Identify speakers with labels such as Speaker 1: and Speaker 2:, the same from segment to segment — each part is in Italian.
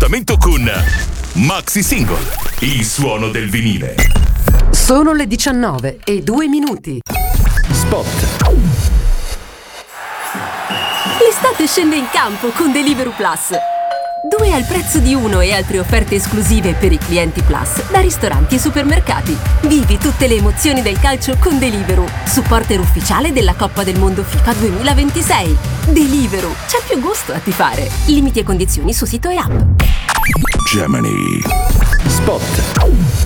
Speaker 1: appuntamento con Maxi Single, il suono del vinile.
Speaker 2: Sono le 19:02.
Speaker 1: Spot.
Speaker 3: L'estate scende in campo con Deliveroo Plus. 2 al prezzo di 1 e altre offerte esclusive per i clienti Plus da ristoranti e supermercati. Vivi tutte le emozioni del calcio con Deliveroo, supporter ufficiale della Coppa del Mondo FIFA 2026. Deliveroo, c'è più gusto a tifare. Limiti e condizioni su sito e app.
Speaker 1: Gemini. Spot.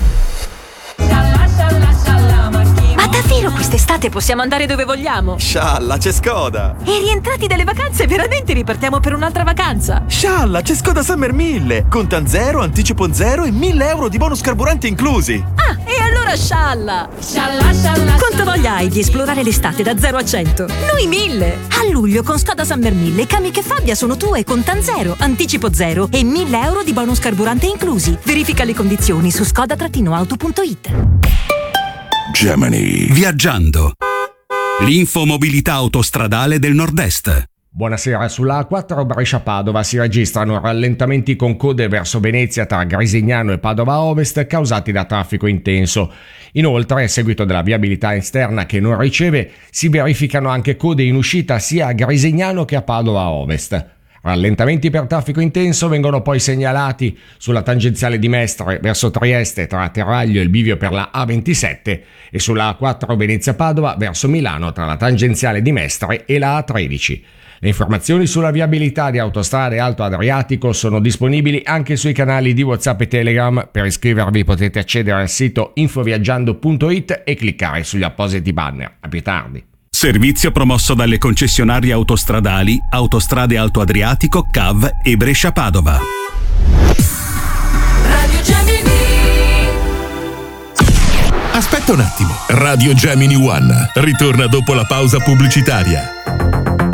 Speaker 4: Ma davvero quest'estate possiamo andare dove vogliamo?
Speaker 5: Scialla, c'è Skoda!
Speaker 4: E rientrati dalle vacanze veramente ripartiamo per un'altra vacanza?
Speaker 5: Scialla, c'è Skoda Summer 1000! Contan zero, anticipo zero e 1.000 euro di bonus carburante inclusi!
Speaker 4: Ah, e allora scialla! Quanto voglia hai di esplorare l'estate da 0 a 100? Noi 1000! A luglio con Skoda Summer 1000 Kamiq e Fabia sono tue, contan zero, anticipo zero e 1.000 euro di bonus carburante inclusi. Verifica le condizioni su skoda-auto.it.
Speaker 1: Gemini.
Speaker 6: Viaggiando. L'infomobilità autostradale del Nord-Est.
Speaker 7: Buonasera, sulla A4 Brescia-Padova si registrano rallentamenti con code verso Venezia tra Grisignano e Padova Ovest causati da traffico intenso. Inoltre, a seguito della viabilità esterna che non riceve, si verificano anche code in uscita sia a Grisignano che a Padova Ovest. Rallentamenti per traffico intenso vengono poi segnalati sulla tangenziale di Mestre verso Trieste tra Terraglio e il bivio per la A27 e sulla A4 Venezia-Padova verso Milano tra la tangenziale di Mestre e la A13. Le informazioni sulla viabilità di Autostrade Alto Adriatico sono disponibili anche sui canali di WhatsApp e Telegram. Per iscrivervi potete accedere al sito infoviaggiando.it e cliccare sugli appositi banner. A più tardi.
Speaker 6: Servizio promosso dalle concessionarie autostradali Autostrade Alto Adriatico, CAV e Brescia-Padova.
Speaker 8: Radio Gemini.
Speaker 1: Aspetta un attimo. Radio Gemini One ritorna dopo la pausa pubblicitaria.